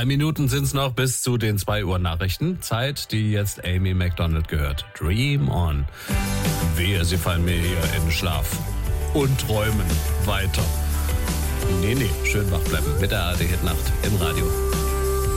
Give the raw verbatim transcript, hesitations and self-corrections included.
Drei Minuten sind's noch bis zu den zwei Uhr Nachrichten. Zeit, die jetzt Amy Macdonald gehört. Dream on. Wehe, sie fallen mir hier in Schlaf. Und träumen weiter. Nee, nee, schön wach bleiben mit der A R D Hit Nacht im Radio.